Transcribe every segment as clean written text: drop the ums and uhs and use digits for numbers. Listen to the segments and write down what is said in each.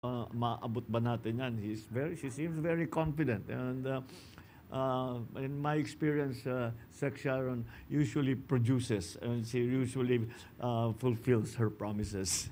maabot ba natin yan? She seems very confident. And in my experience, Sec Sharon usually produces and she usually fulfills her promises.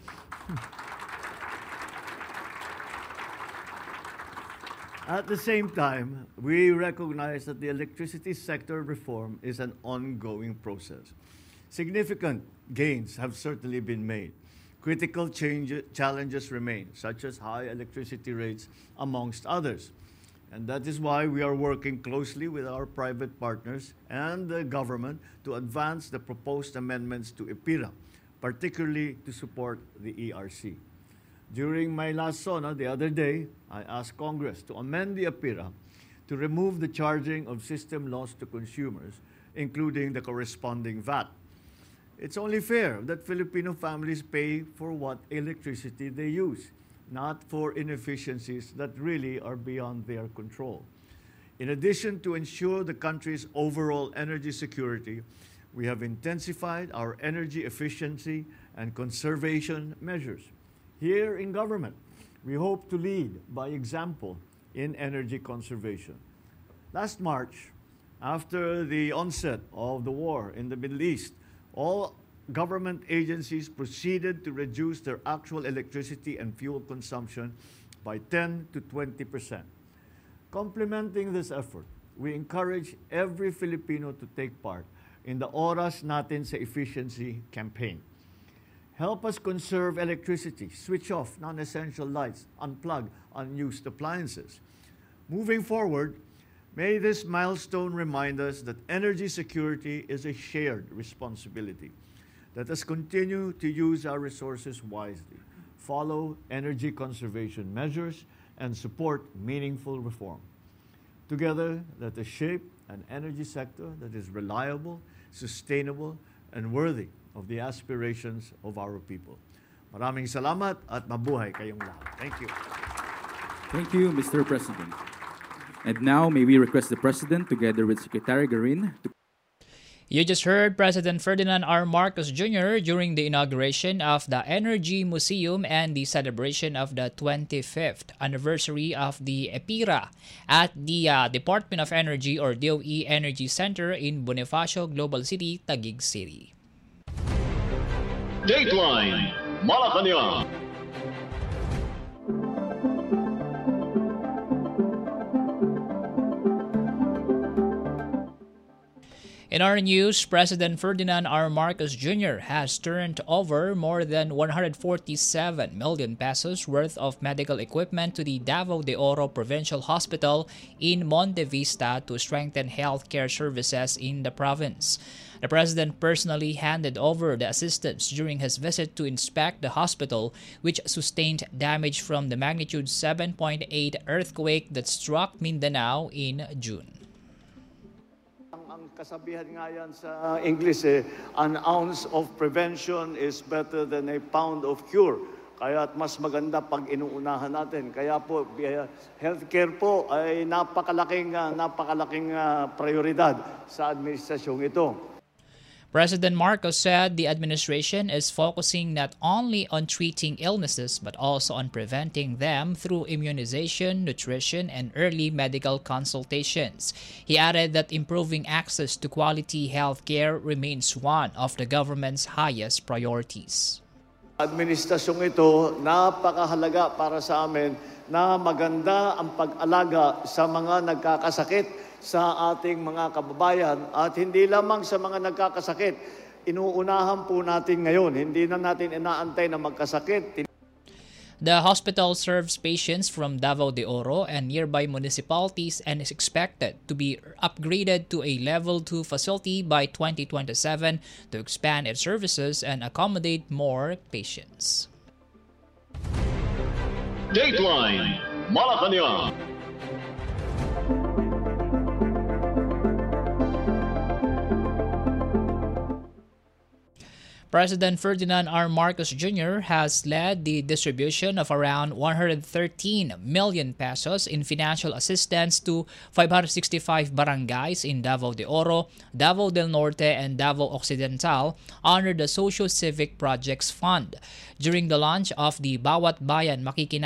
At the same time, we recognize that the electricity sector reform is an ongoing process. Significant gains have certainly been made. Critical challenges remain, such as high electricity rates, amongst others. And that is why we are working closely with our private partners and the government to advance the proposed amendments to EPIRA, particularly to support the ERC. During my last SONA the other day, I asked Congress to amend the EPIRA to remove the charging of system loss to consumers, including the corresponding VAT. It's only fair that Filipino families pay for what electricity they use, not for inefficiencies that really are beyond their control. In addition to ensure the country's overall energy security, we have intensified our energy efficiency and conservation measures. Here in government, we hope to lead by example in energy conservation. Last March, after the onset of the war in the Middle East, all government agencies proceeded to reduce their actual electricity and fuel consumption by 10 to 20%. Complementing this effort, we encourage every Filipino to take part in the Oras Natin sa Efficiency campaign. Help us conserve electricity, switch off non-essential lights, unplug unused appliances. Moving forward, may this milestone remind us that energy security is a shared responsibility. Let us continue to use our resources wisely, follow energy conservation measures, and support meaningful reform. Together, let us shape an energy sector that is reliable, sustainable, and worthy of the aspirations of our people. Maraming salamat at mabuhay kayong lahat. Thank you. Thank you, Mr. President. And now, may we request the President, together with Secretary Garin, to... You just heard President Ferdinand R. Marcos Jr. during the inauguration of the Energy Museum and the celebration of the 25th anniversary of the EPIRA at the Department of Energy or DOE Energy Center in Bonifacio Global City, Taguig City. Dateline Malacanang. In our news, President Ferdinand R. Marcos Jr. has turned over more than 147 million pesos worth of medical equipment to the Davao de Oro Provincial Hospital in Monte Vista to strengthen healthcare services in the province. The President personally handed over the assistance during his visit to inspect the hospital, which sustained damage from the magnitude 7.8 earthquake that struck Mindanao in June. Ang kasabihan nga yan sa English, an ounce of prevention is better than a pound of cure. Kaya mas maganda pag inuunahan natin. Kaya po, healthcare po ay napakalaking prioridad sa administrasyong ito. President Marcos said the administration is focusing not only on treating illnesses but also on preventing them through immunization, nutrition, and early medical consultations. He added that improving access to quality health care remains one of the government's highest priorities. Administrasyong ito, napakahalaga para sa amin na maganda ang pag-alaga sa mga nagkakasakit sa ating mga kababayan at hindi lamang sa mga nagkakasakit. Inuunahan po natin ngayon, hindi na natin inaantay na magkasakit. The hospital serves patients from Davao de Oro and nearby municipalities and is expected to be upgraded to a Level 2 facility by 2027 to expand its services and accommodate more patients. Dateline Malacanang. President Ferdinand R. Marcos Jr. has led the distribution of around 113 million pesos in financial assistance to 565 barangays in Davao de Oro, Davao del Norte, and Davao Occidental under the Socio-Civic Projects Fund. During the launch of the Bawat Bayan Makikinabang